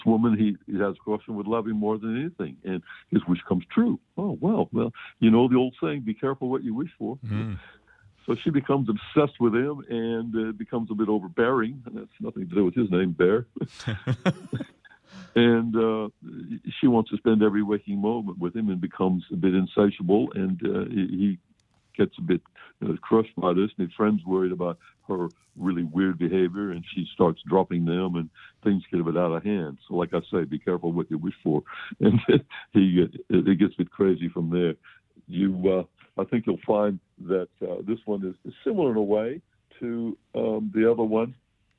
woman he has a crush on would love him more than anything, and his wish comes true. Oh, well, you know the old saying, be careful what you wish for. So she becomes obsessed with him and becomes a bit overbearing, and that's nothing to do with his name, Bear. And she wants to spend every waking moment with him and becomes a bit insatiable, and he gets a bit crushed by this, and his friend's worried about her really weird behavior, and she starts dropping them, and things get a bit out of hand. So, like I say, be careful what you wish for. And it gets a bit crazy from there. I think you'll find that this one is similar in a way to the other one,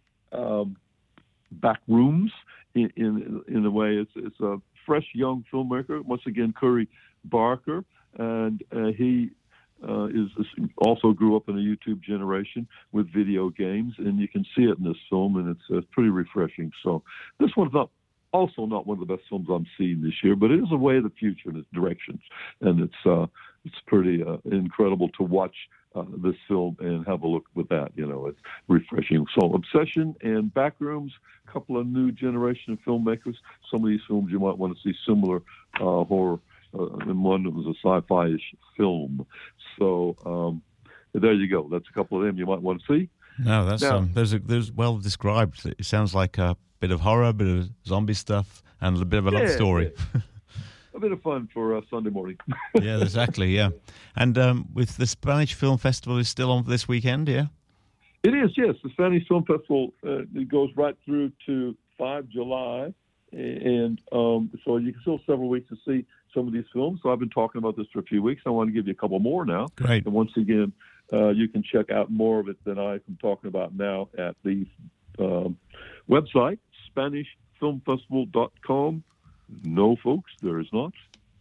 Back Rooms. In a way, it's a fresh young filmmaker. Once again, Curry Barker, and he also grew up in a YouTube generation with video games, and you can see it in this film, and it's pretty refreshing. So this one's also not one of the best films I'm seeing this year, but it is a way of the future in its directions, and it's pretty incredible to watch this film and have a look with that. It's refreshing. So Obsession and Backrooms, a couple of new generation of filmmakers. Some of these films you might want to see similar horror. And one that was a sci-fi-ish film. So there you go. That's a couple of them you might want to see. No, that's there's well described. It sounds like a bit of horror, a bit of zombie stuff, and a bit of a love story. Yeah. A bit of fun for Sunday morning. Yeah, exactly. Yeah, and with the Spanish Film Festival is still on this weekend. Yeah, it is. Yes, the Spanish Film Festival it goes right through to 5 July, and so you can still several weeks to see some of these films. So I've been talking about this for a few weeks. I want to give you a couple more now. Great. And once again, you can check out more of it than I am talking about now at the website, SpanishFilmFestival.com. No, folks, there is not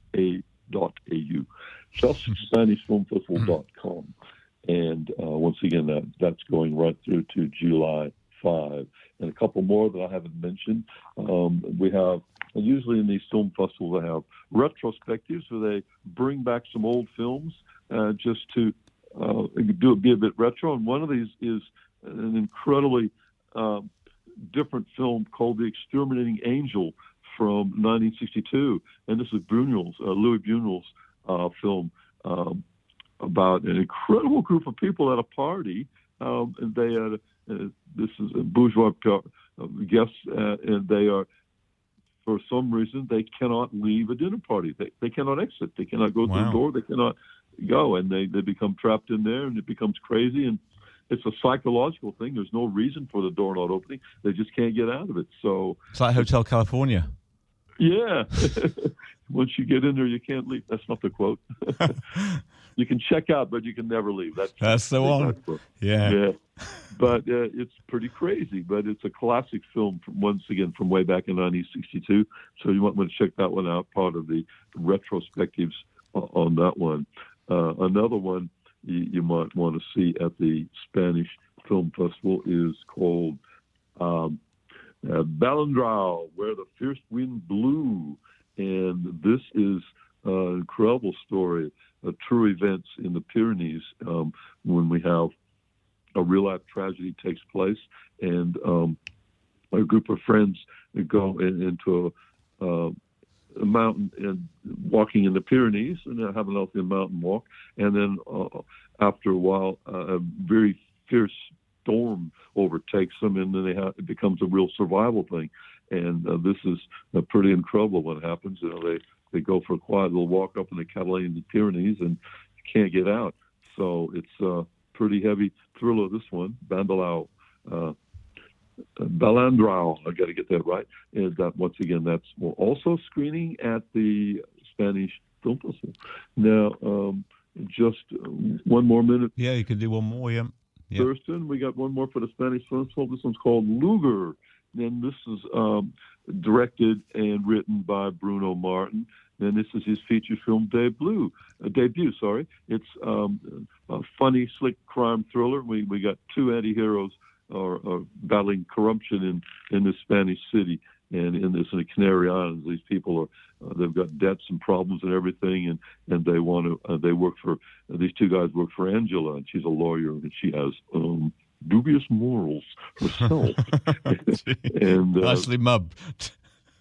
.au. Just SpanishFilmFestival.com. And once again, that's going right through to July 5. And a couple more that I haven't mentioned. We have, usually in these film festivals, they have retrospectives where they bring back some old films just to be a bit retro. And one of these is an incredibly different film called The Exterminating Angel from 1962. And this is Louis Buñuel's film about an incredible group of people at a party. And they had this is a bourgeois guests, and they are, for some reason, they cannot leave a dinner party. They cannot exit. They cannot go through the door. They cannot go, and they become trapped in there, and it becomes crazy. And it's a psychological thing. There's no reason for the door not opening. They just can't get out of it. So it's like Hotel California. Yeah. Once you get in there, you can't leave. That's not the quote. You can check out, but you can never leave. That's the one. Yeah. But it's pretty crazy. But it's a classic film, once again, from way back in 1962. So you might want to check that one out, part of the retrospectives on that one. Another one you might want to see at the Spanish Film Festival is called Balandrao, Where the Fierce Wind Blew. And this is an incredible story, true events in the Pyrenees when we have a real-life tragedy takes place, and a group of friends go into a mountain and walking in the Pyrenees and have an healthy mountain walk, and then after a while, a very fierce storm overtakes them, and then it becomes a real survival thing. And this is pretty incredible what happens. They go for a quiet little walk up in the Catalan Pyrenees and can't get out. So it's a pretty heavy thriller, this one, Balandrao. I got to get that right. And that, once again, that's also screening at the Spanish Film Festival. Now, just one more minute. Yeah, you could do one more, yeah. Thurston, we got one more for the Spanish Film Festival. This one's called Lugar. And this is directed and written by Bruno Martin. And this is his feature film debut. It's a funny, slick crime thriller. We got two anti-heroes are battling corruption in this Spanish city, and in the Canary Islands. These people they've got debts and problems and everything, and they want to. They work for these two guys work for Angela, and she's a lawyer, and she has dubious morals herself. And nicely mubbed.